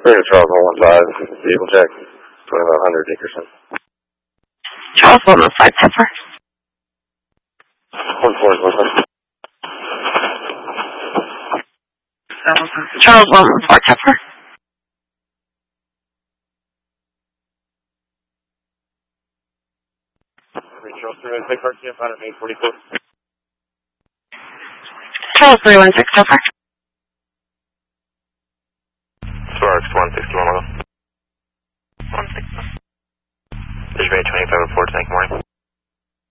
Charles 115, vehicle check, 2500 Dickerson. Charles 115, Pepper. 14, Charles 114, Pepper. Charles 316, RTM, 844. Charles 316, Pepper. Sparks 161, 161. Dispatch 25 4, thank you, morning.